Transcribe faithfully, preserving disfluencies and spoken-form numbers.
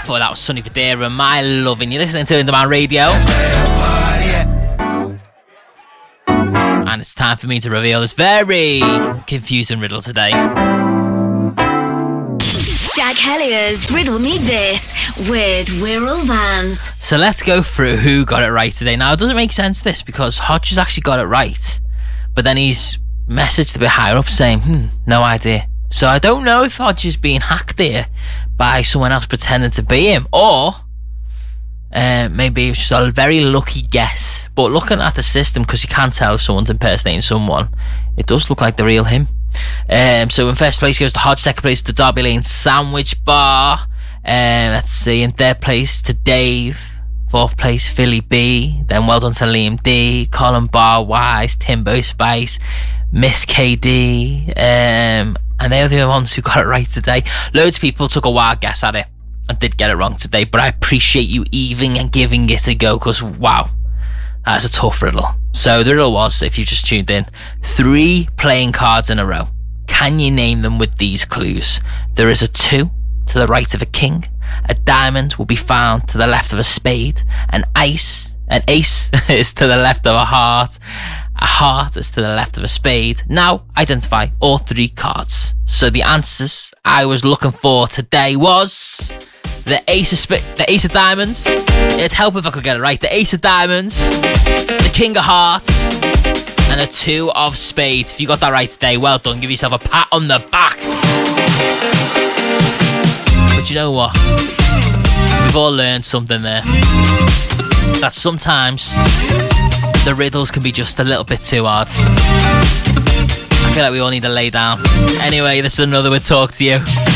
Before that was Sonny Fodera, My Lovin'. You're listening to Underman Radio. And it's time for me to reveal this very confusing riddle today. Jack Hellier's Riddle Me This with Wirral Vans. So let's go through who got it right today. Now, it doesn't make sense this because Hodge has actually got it right, but then he's messaged a bit higher up saying, hmm, no idea. So I don't know if Hodge is being hacked here by someone else pretending to be him, or uh, maybe it was just a very lucky guess. But looking at the system, because you can't tell if someone's impersonating someone, it does look like the real him. Um, so in first place goes to Hodge, second place to Derby Lane Sandwich Bar, um, let's see, in third place to Dave, fourth place Philly B, then well done to Liam D, Colin Bar Wise, Timbo Spice, Miss K D, um, and they are the ones who got it right today. Loads of people took a wild guess at it and did get it wrong today, but I appreciate you even and giving it a go, because wow, that's a tough riddle. So the riddle was, if you just tuned in, three playing cards in a row. Can you name them with these clues? There is a two to the right of a king, a diamond will be found to the left of a spade, an ace, an ace is to the left of a heart, a heart is to the left of a spade. Now identify all three cards. So the answers I was looking for today was the ace of sp- the ace of diamonds. It'd help if I could get it right. The ace of diamonds, the king of hearts, and the two of spades. If you got that right today, well done. Give yourself a pat on the back. But you know what? We've all learned something there. That sometimes the riddles can be just a little bit too hard. I feel like we all need to lay down. Anyway, this is another We'll Talk to You.